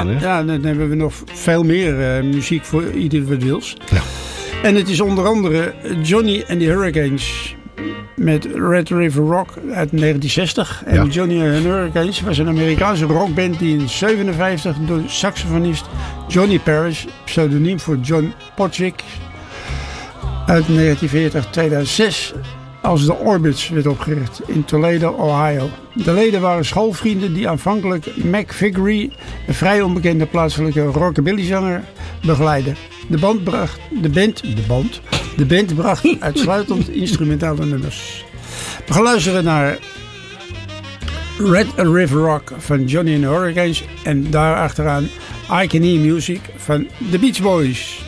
gaan, hè? Ja, dan hebben we nog veel meer muziek voor ieder wat wils. Ja. En het is onder andere Johnny and the Hurricanes met Red River Rock uit 1960. En Ja. Johnny and the Hurricanes was een Amerikaanse rockband die in 1957 door saxofonist Johnny Parrish, pseudoniem voor John Podgick, uit 1940-2006 als de Orbits werd opgericht in Toledo, Ohio. De leden waren schoolvrienden die aanvankelijk Mac Vickery, een vrij onbekende plaatselijke rockabillyzanger, begeleidden. De band bracht uitsluitend instrumentale nummers. We gaan luisteren naar Red River Rock van Johnny and the Hurricanes en daarachteraan I Can Hear Music van The Beach Boys.